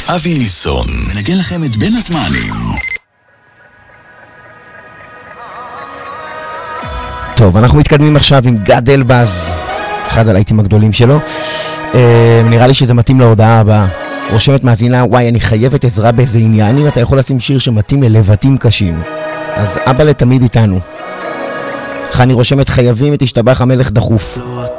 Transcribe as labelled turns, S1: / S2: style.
S1: אבי ניסון מנגן לכם את בין הזמנים.
S2: טוב, אנחנו מתקדמים עכשיו עם גד אלבז, אחד הלהיטים הגדולים שלו. נראה לי שזה מתאים להודעה הבאה. רושמת מאזינה, וואי, אני חייבת עזרה באיזה עניין, אם אתה יכול לשים שיר שמתאים ללבטים קשים. אז אבא לתמיד איתנו. חני רושמת, חייבים את השתבח המלך דחוף.